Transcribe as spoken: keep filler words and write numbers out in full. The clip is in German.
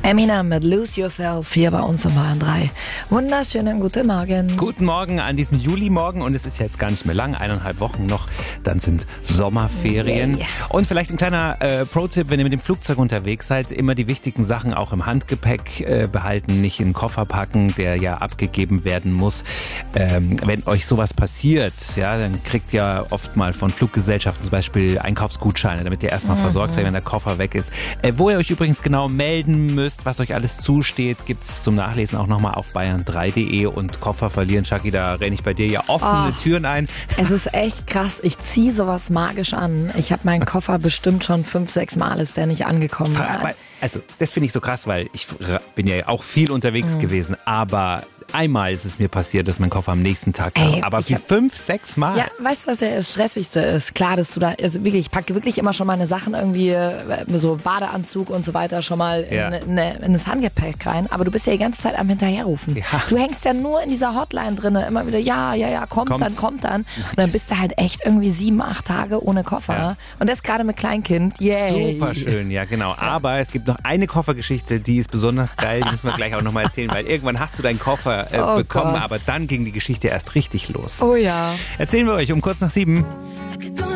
Eminem mit Lose Yourself hier bei uns um Bayern drei. Wunderschönen guten Morgen. Guten Morgen an diesem Julimorgen und es ist jetzt gar nicht mehr lang, eineinhalb Wochen noch, dann sind Sommerferien. Yeah. Und vielleicht ein kleiner äh, Pro-Tipp, wenn ihr mit dem Flugzeug unterwegs seid, immer die wichtigen Sachen auch im Handgepäck äh, behalten, nicht in den Koffer packen, der ja abgegeben werden muss. Ähm, wenn euch sowas passiert, ja, dann kriegt ihr oft mal von Fluggesellschaften zum Beispiel Einkaufsgutscheine, damit ihr erstmal mhm. versorgt seid, wenn der Koffer weg ist. Äh, wo ihr euch übrigens genau melden müsst, was euch alles zusteht, gibt es zum Nachlesen auch nochmal auf bayern drei punkt de und Koffer verlieren. Shaki, da renne ich bei dir ja offene oh, Türen ein. Es ist echt krass. Ich ziehe sowas magisch an. Ich habe meinen Koffer bestimmt schon fünf, sechs Mal ist der nicht angekommen. Also das finde ich so krass, weil ich bin ja auch viel unterwegs mhm. gewesen, aber einmal ist es mir passiert, dass mein Koffer am nächsten Tag kam. Ey, aber wie hab, fünf, sechs Mal? Ja, weißt du, was ja das Stressigste ist? Klar, dass du da, also wirklich, ich packe wirklich immer schon meine Sachen irgendwie, so Badeanzug und so weiter, schon mal in, ja. in, in das Handgepäck rein. Aber du bist ja die ganze Zeit am Hinterherrufen. Ja. Du hängst ja nur in dieser Hotline drin, immer wieder, ja, ja, ja, kommt, kommt. dann, kommt dann. Und dann bist du halt echt irgendwie sieben, acht Tage ohne Koffer. Ja. Und das gerade mit Kleinkind. Yay. Super schön, ja genau. Ja. Aber es gibt noch eine Koffergeschichte, die ist besonders geil, die müssen wir gleich auch nochmal erzählen, weil irgendwann hast du deinen Koffer Äh, oh bekommen, Gott. aber dann ging die Geschichte erst richtig los. Oh ja. Erzählen wir euch um kurz nach sieben.